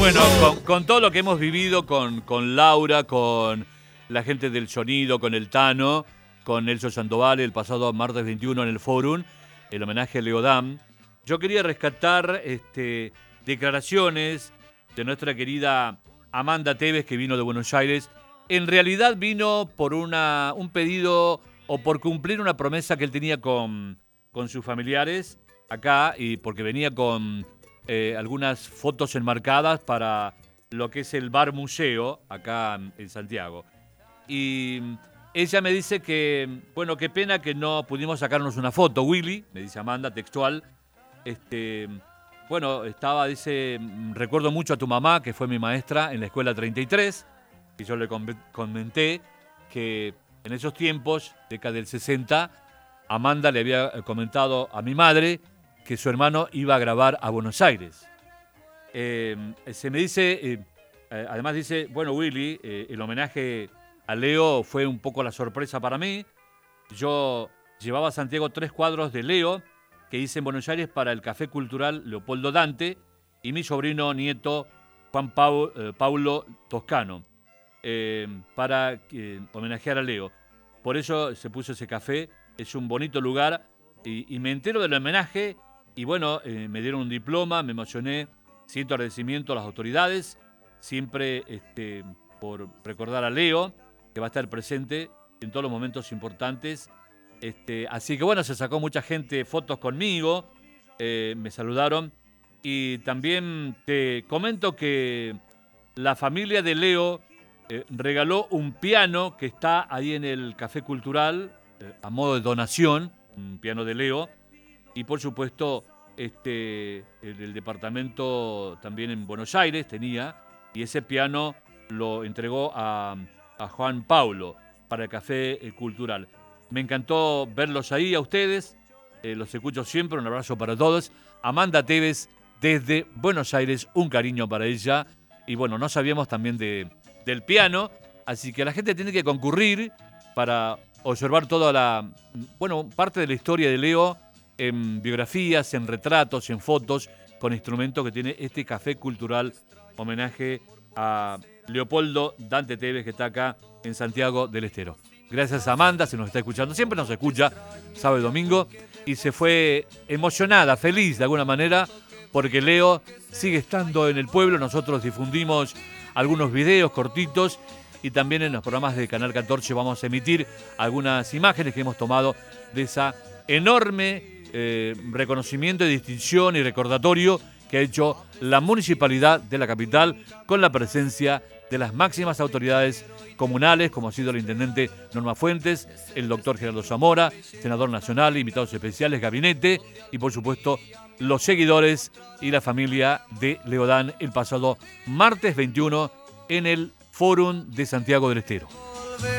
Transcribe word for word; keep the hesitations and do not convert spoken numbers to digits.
Bueno, con, con todo lo que hemos vivido con, con Laura, con la gente del sonido, con el Tano, con Nelson Sandoval el pasado martes veintiuno en el Forum, el homenaje a Leo Dan, yo quería rescatar este, declaraciones de nuestra querida Amanda Tevez, que vino de Buenos Aires. En realidad vino por una, un pedido o por cumplir una promesa que él tenía con, con sus familiares acá, y porque venía con eh, algunas fotos enmarcadas para lo que es el Bar Museo acá en Santiago. Y ella me dice que, bueno, qué pena que no pudimos sacarnos una foto, Willy, me dice Amanda, textual. Este, bueno, estaba, dice, recuerdo mucho a tu mamá, que fue mi maestra en la escuela treinta y tres, y yo le comenté que en esos tiempos, década del sesenta, Amanda le había comentado a mi madre que su hermano iba a grabar a Buenos Aires. Eh, se me dice, eh, además dice, bueno, Willy, eh, el homenaje a Leo fue un poco la sorpresa para mí. Yo llevaba a Santiago tres cuadros de Leo que hice en Buenos Aires para el Café Cultural Leopoldo Dante y mi sobrino nieto Juan Pau, eh, Paulo Toscano, eh, para eh, homenajear a Leo. Por eso se puso ese café, es un bonito lugar, y, y me entero del homenaje y bueno, eh, me dieron un diploma, me emocioné, siento agradecimiento a las autoridades, siempre este, por recordar a Leo, que va a estar presente en todos los momentos importantes. Este, así que bueno, se sacó mucha gente fotos conmigo, eh, me saludaron, y también te comento que la familia de Leo eh, regaló un piano que está ahí en el Café Cultural, eh, a modo de donación, un piano de Leo, y por supuesto este, el, el departamento también en Buenos Aires tenía, y ese piano lo entregó a, a Juan Paulo para el Café eh, Cultural. Me encantó verlos ahí a ustedes, eh, los escucho siempre, un abrazo para todos. Amanda Tevez desde Buenos Aires, un cariño para ella. Y bueno, no sabíamos también de, del piano, así que la gente tiene que concurrir para observar toda la, bueno, parte de la historia de Leo en biografías, en retratos, en fotos, con instrumentos que tiene este Café Cultural, homenaje a Leopoldo Dante Tevez, que está acá en Santiago del Estero. Gracias a Amanda, se nos está escuchando, siempre nos escucha sábado y domingo, y se fue emocionada, feliz de alguna manera, porque Leo sigue estando en el pueblo. Nosotros difundimos algunos videos cortitos y también en los programas de Canal catorce vamos a emitir algunas imágenes que hemos tomado de esa enorme eh, reconocimiento, distinción y recordatorio que ha hecho la municipalidad de la capital con la presencia de las máximas autoridades comunales, como ha sido el intendente Norma Fuentes, el doctor Gerardo Zamora, senador nacional, invitados especiales, gabinete y por supuesto los seguidores y la familia de Leo Dan el pasado martes veintiuno en el Fórum de Santiago del Estero.